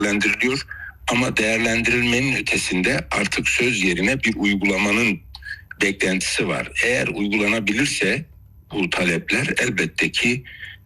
değerlendiriliyor. Ama değerlendirilmenin ötesinde artık söz yerine bir uygulamanın beklentisi var. Eğer uygulanabilirse bu talepler elbette ki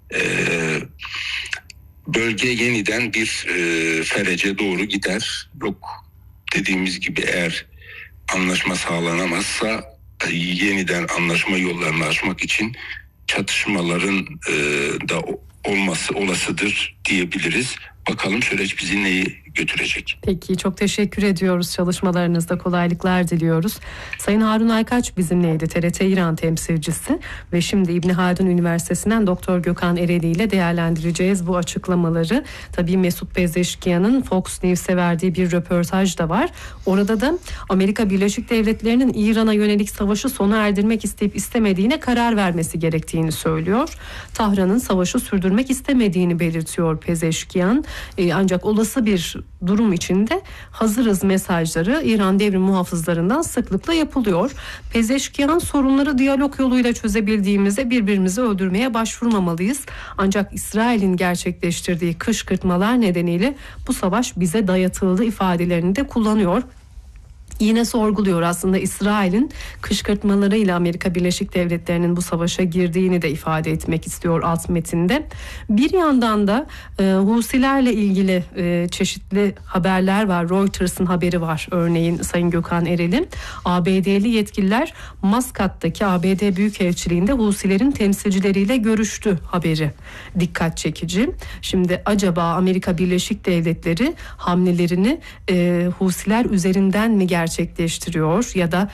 bölge yeniden bir ferece doğru gider. Yok, dediğimiz gibi eğer anlaşma sağlanamazsa yeniden anlaşma yollarını açmak için çatışmaların da olması olasıdır diyebiliriz. Bakalım süreç bizi neyi götürecek. Peki, çok teşekkür ediyoruz. Çalışmalarınızda kolaylıklar diliyoruz. Sayın Harun Aykaç bizimleydi, TRT İran temsilcisi, ve şimdi İbn Haldun Üniversitesi'nden Doktor Gökhan Ereli ile değerlendireceğiz bu açıklamaları. Tabii Mesut Pezeşkiyan'ın Fox News'e verdiği bir röportaj da var. Orada da Amerika Birleşik Devletleri'nin İran'a yönelik savaşı sona erdirmek isteyip istemediğine karar vermesi gerektiğini söylüyor. Tahran'ın savaşı sürdürmek istemediğini belirtiyor Pezeşkiyan. Ancak olası bir durum içinde hazırız mesajları İran devrim muhafızlarından sıklıkla yapılıyor. Pezeşkiyan, sorunları diyalog yoluyla çözebildiğimizde birbirimizi öldürmeye başvurmamalıyız. Ancak İsrail'in gerçekleştirdiği kışkırtmalar nedeniyle bu savaş bize dayatıldı ifadelerini de kullanıyor. Yine sorguluyor aslında İsrail'in kışkırtmalarıyla Amerika Birleşik Devletleri'nin bu savaşa girdiğini de ifade etmek istiyor alt metinde. Bir yandan da Husilerle ilgili çeşitli haberler var. Reuters'ın haberi var örneğin Sayın Gökhan Erel'in. ABD'li yetkililer Maskat'taki ABD Büyükelçiliğinde Husilerin temsilcileriyle görüştü haberi dikkat çekici. Şimdi acaba Amerika Birleşik Devletleri hamlelerini Husiler üzerinden mi gerçekleştiriyor ya da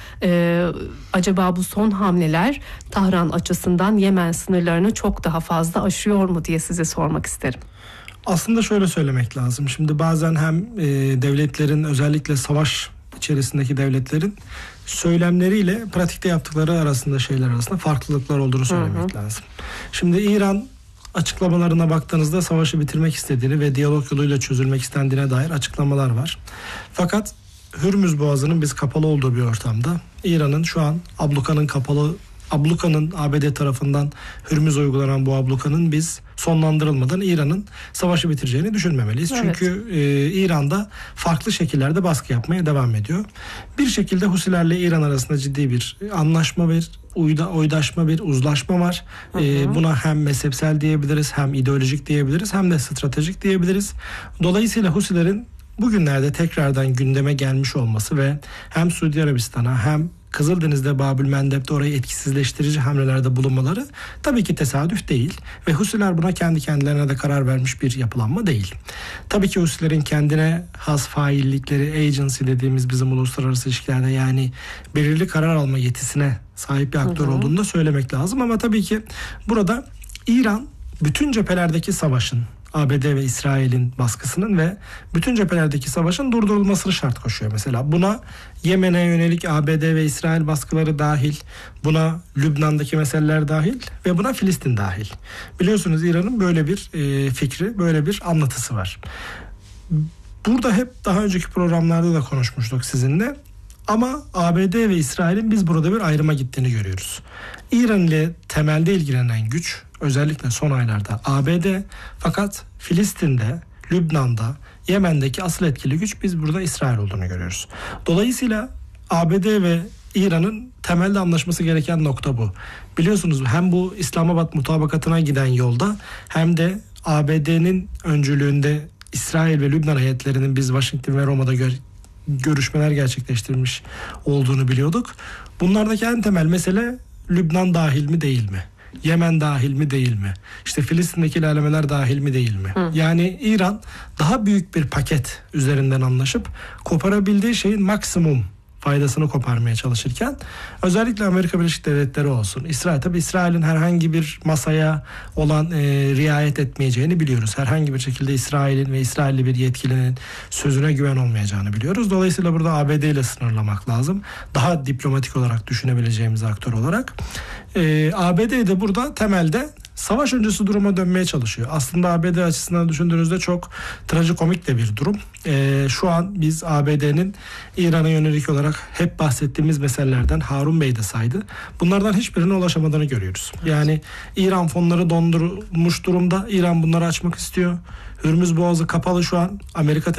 acaba bu son hamleler Tahran açısından Yemen sınırlarını çok daha fazla aşıyor mu diye size sormak isterim. Aslında şöyle söylemek lazım. Şimdi bazen hem devletlerin, özellikle savaş içerisindeki devletlerin söylemleriyle pratikte yaptıkları arasında farklılıklar olduğunu söylemek lazım. Şimdi İran açıklamalarına baktığınızda savaşı bitirmek istediğini ve diyalog yoluyla çözülmek istendiğine dair açıklamalar var. Fakat Hürmüz Boğazı'nın biz kapalı olduğu bir ortamda İran'ın şu an ablukanın ABD tarafından Hürmüz uygulanan bu ablukanın biz sonlandırılmadan İran'ın savaşı bitireceğini düşünmemeliyiz. Evet. Çünkü İran'da farklı şekillerde baskı yapmaya devam ediyor. Bir şekilde Husilerle İran arasında ciddi bir anlaşma ve oydaşma, bir uzlaşma var. Buna hem mezhepsel diyebiliriz, hem ideolojik diyebiliriz, hem de stratejik diyebiliriz. Dolayısıyla Husilerin bugünlerde tekrardan gündeme gelmiş olması ve hem Suudi Arabistan'a hem Kızıldeniz'de Babülmendeb'de orayı etkisizleştirici hamlelerde bulunmaları tabii ki tesadüf değil ve Husiler buna kendi kendilerine de karar vermiş bir yapılanma değil. Tabii ki Husilerin kendine has faillikleri, agency dediğimiz bizim uluslararası ilişkilerde, yani belirli karar alma yetisine sahip bir aktör olduğunu da söylemek lazım. Ama tabii ki burada İran bütün cephelerdeki savaşın, ABD ve İsrail'in baskısının ve bütün cephelerdeki savaşın durdurulmasını şart koşuyor mesela. Buna Yemen'e yönelik ABD ve İsrail baskıları dahil, buna Lübnan'daki meseleler dahil ve buna Filistin dahil. Biliyorsunuz İran'ın böyle bir fikri, böyle bir anlatısı var. Burada hep daha önceki programlarda da konuşmuştuk sizinle. Ama ABD ve İsrail'in biz burada bir ayrıma gittiğini görüyoruz. İran ile temelde ilgilenen güç özellikle son aylarda ABD, fakat Filistin'de, Lübnan'da, Yemen'deki asıl etkili güç biz burada İsrail olduğunu görüyoruz. Dolayısıyla ABD ve İran'ın temelde anlaşması gereken nokta bu. Biliyorsunuz hem bu İslamabad mutabakatına giden yolda hem de ABD'nin öncülüğünde İsrail ve Lübnan heyetlerinin biz Washington ve Roma'da görüşmeler gerçekleştirmiş olduğunu biliyorduk. Bunlardaki en temel mesele Lübnan dahil mi değil mi? Yemen dahil mi değil mi? İşte Filistin'deki ilerlemeler dahil mi değil mi? Yani İran daha büyük bir paket üzerinden anlaşıp koparabildiği şeyin maksimum faydasını koparmaya çalışırken özellikle Amerika Birleşik Devletleri olsun, İsrail, tabii İsrail'in herhangi bir masaya olan riayet etmeyeceğini biliyoruz. Herhangi bir şekilde İsrail'in ve İsrailli bir yetkilinin sözüne güven olmayacağını biliyoruz. Dolayısıyla burada ABD ile sınırlamak lazım. Daha diplomatik olarak düşünebileceğimiz aktör olarak. ABD de burada temelde savaş öncesi duruma dönmeye çalışıyor. Aslında ABD açısından düşündüğünüzde çok trajikomik de bir durum. Şu an biz ABD'nin İran'a yönelik olarak hep bahsettiğimiz meselelerden Harun Bey de saydı. Bunlardan hiçbirine ulaşamadığını görüyoruz. Yani İran fonları dondurulmuş durumda. İran bunları açmak istiyor. Hürmüz Boğazı kapalı şu an. Amerika